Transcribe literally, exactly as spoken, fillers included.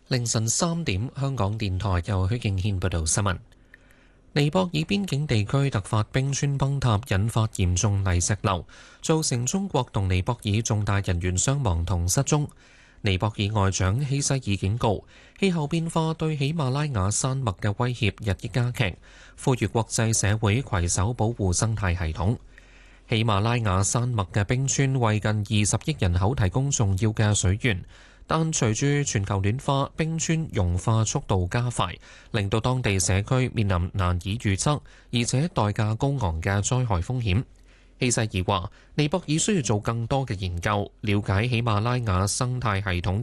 凌晨三點，香港電台由許敬軒報道新聞。尼泊爾邊境地區突發冰川崩塌，引發嚴重泥石流，造成中國同尼泊爾重大人員傷亡同失蹤。尼泊爾外長希西爾警告，氣候變化對喜馬拉雅山脈嘅威脅日益加劇，呼籲國際社會攜手保護生態系統。喜馬拉雅山脈嘅冰川為近二十億人口提供重要嘅水源。但隨住全球暖化，冰川融化速度加快，令到當地社區面臨難以預測而且代價高昂嘅災害風險。希西爾話：尼泊爾需要做更多嘅研究，了解喜馬拉雅生態系統